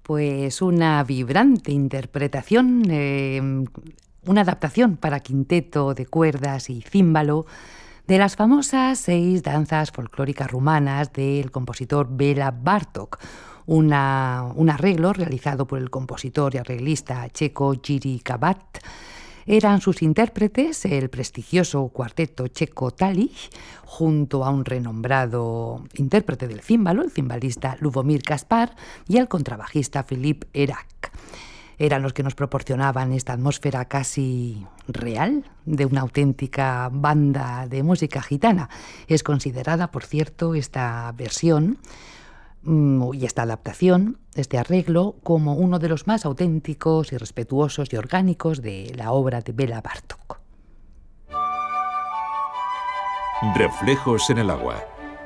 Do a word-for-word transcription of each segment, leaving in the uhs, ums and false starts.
Pues una vibrante interpretación, eh, una adaptación para quinteto de cuerdas y címbalo de las famosas seis danzas folclóricas rumanas del compositor Béla Bartók, una, un arreglo realizado por el compositor y arreglista checo Jiří Kabát. Eran sus intérpretes el prestigioso cuarteto checo Talich, junto a un renombrado intérprete del címbalo, el cimbalista Lubomír Kaspar, y el contrabajista Filip Erák. Eran los que nos proporcionaban esta atmósfera casi real de una auténtica banda de música gitana. Es considerada, por cierto, esta versión y esta adaptación, este arreglo, como uno de los más auténticos y respetuosos y orgánicos de la obra de Béla Bartók. Reflejos en el agua.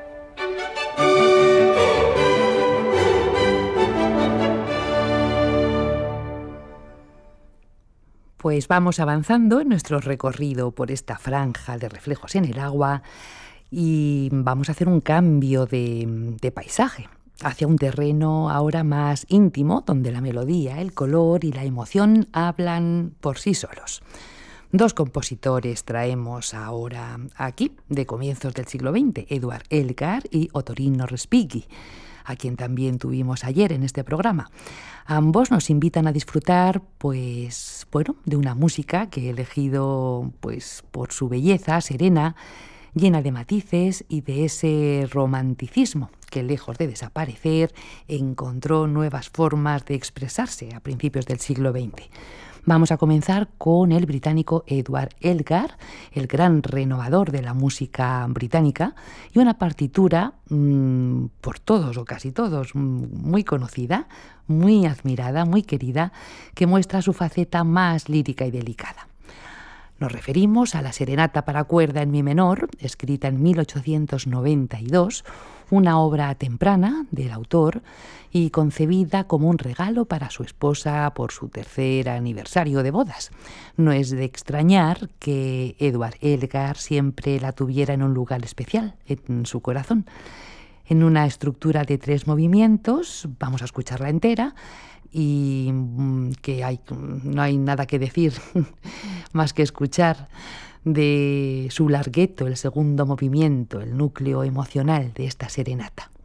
Pues vamos avanzando en nuestro recorrido por esta franja de reflejos en el agua y vamos a hacer un cambio de, de paisaje hacia un terreno ahora más íntimo, donde la melodía, el color y la emoción hablan por sí solos. Dos compositores traemos ahora aquí, de comienzos del siglo veinte, Eduard Elgar y Ottorino Respighi, a quien también tuvimos ayer en este programa. Ambos nos invitan a disfrutar, pues, bueno, de una música que he elegido, pues, por su belleza serena, llena de matices y de ese romanticismo que, lejos de desaparecer, encontró nuevas formas de expresarse a principios del siglo veinte. Vamos a comenzar con el británico Eduard Elgar, el gran renovador de la música británica, y una partitura mmm, por todos o casi todos muy conocida, muy admirada, muy querida, que muestra su faceta más lírica y delicada. Nos referimos a la Serenata para cuerda en mi menor, escrita en mil ochocientos noventa y dos, una obra temprana del autor y concebida como un regalo para su esposa por su tercer aniversario de bodas. No es de extrañar que Eduard Elgar siempre la tuviera en un lugar especial en su corazón. En una estructura de tres movimientos, vamos a escucharla entera, y que hay, no hay nada que decir más que escuchar de su larghetto, el segundo movimiento, el núcleo emocional de esta serenata.